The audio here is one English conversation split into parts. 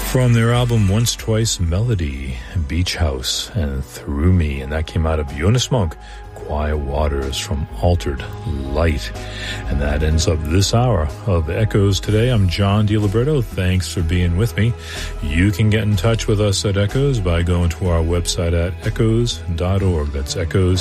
From their album Once Twice Melody, Beach House, and Through Me, and that came out of Jonas Monk, Quiet Waters from Altered Light. And that ends up this hour of Echoes Today. I'm John DiLiberto. Thanks for being with me. You can get in touch with us at Echoes by going to our website at echoes.org. That's Echoes,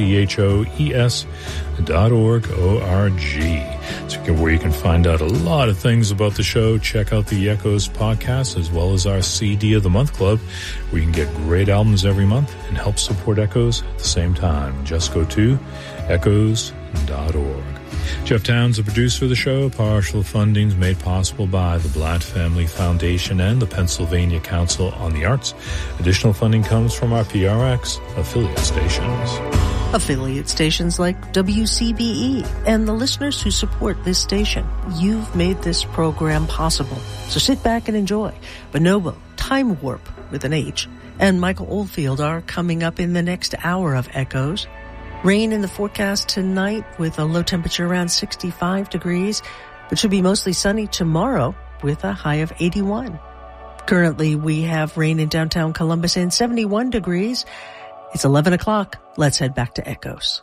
ECHOES.org, O-R-G. So where you can find out a lot of things about the show. Check out the Echoes podcast as well as our CD of the Month Club, where you can get great albums every month and help support Echoes at the same time. Just go to echoes.org. Jeff Towns, the producer of the show. Partial funding is made possible by the Blatt Family Foundation and the Pennsylvania Council on the Arts. Additional funding comes from our PRX affiliate stations. Affiliate stations like WCBE and the listeners who support this station. You've made this program possible. So sit back and enjoy. Bonobo, Time Warp with an H, and Michael Oldfield are coming up in the next hour of Echoes. Rain in the forecast tonight with a low temperature around 65 degrees, but should be mostly sunny tomorrow with a high of 81. Currently, we have rain in downtown Columbus and 71 degrees. It's 11 o'clock. Let's head back to Echoes.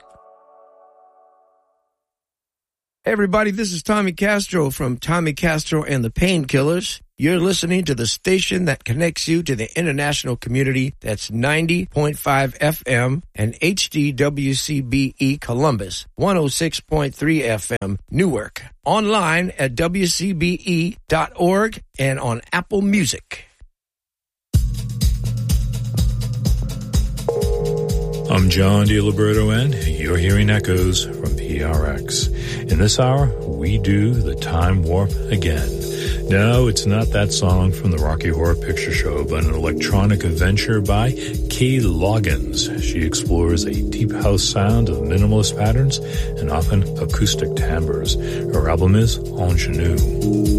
Hey everybody, this is Tommy Castro from Tommy Castro and the Painkillers. You're listening to the station that connects you to the international community. That's 90.5 FM and HDWCBE Columbus, 106.3 FM Newark. Online at WCBE.org and on Apple Music. I'm John DiLiberto, and you're hearing Echoes from PRX. In this hour, we do the Time Warp again. No, it's not that song from the Rocky Horror Picture Show, but an electronic adventure by Kay Loggins. She explores a deep house sound of minimalist patterns and often acoustic timbres. Her album is Ingenue.